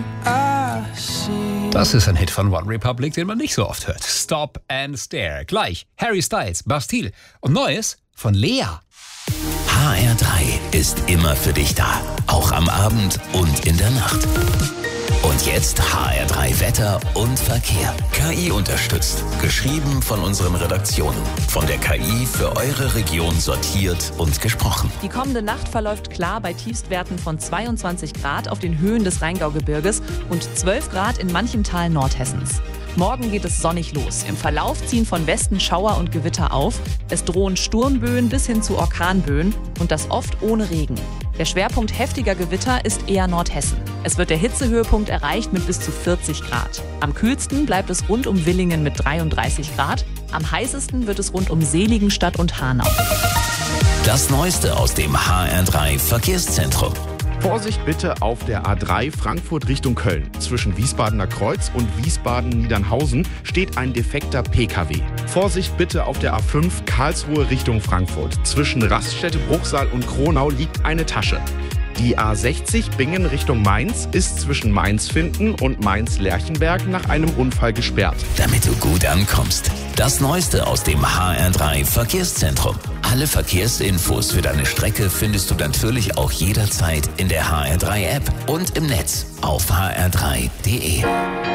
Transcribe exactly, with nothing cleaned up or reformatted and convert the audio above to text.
Das ist ein Hit von One Republic, den man nicht so oft hört. Stop and Stare. Gleich Harry Styles, Bastille und Neues von Lea. H R drei ist immer für dich da. Auch am Abend und in der Nacht. Und jetzt H R drei Wetter und Verkehr. K I unterstützt. Geschrieben von unseren Redaktionen. Von der K I für eure Region sortiert und gesprochen. Die kommende Nacht verläuft klar bei Tiefstwerten von zweiundzwanzig Grad auf den Höhen des Rheingaugebirges und zwölf Grad in manchen Teilen Nordhessens. Morgen geht es sonnig los. Im Verlauf ziehen von Westen Schauer und Gewitter auf. Es drohen Sturmböen bis hin zu Orkanböen und das oft ohne Regen. Der Schwerpunkt heftiger Gewitter ist eher Nordhessen. Es wird der Hitzehöhepunkt erreicht mit bis zu vierzig Grad. Am kühlsten bleibt es rund um Villingen mit dreiunddreißig Grad. Am heißesten wird es rund um Seligenstadt und Hanau. Das Neueste aus dem H R drei Verkehrszentrum. Vorsicht bitte auf der A drei Frankfurt Richtung Köln. Zwischen Wiesbadener Kreuz und Wiesbaden-Niedernhausen steht ein defekter P K W. Vorsicht bitte auf der A fünf Karlsruhe Richtung Frankfurt. Zwischen Raststätte Bruchsal und Kronau liegt eine Tasche. Die A sechzig Bingen Richtung Mainz ist zwischen Mainz-Finden und Mainz-Lerchenberg nach einem Unfall gesperrt. Damit du gut ankommst. Das Neueste aus dem H R drei Verkehrszentrum. Alle Verkehrsinfos für deine Strecke findest du natürlich auch jederzeit in der H R drei App und im Netz auf h r drei punkt d e.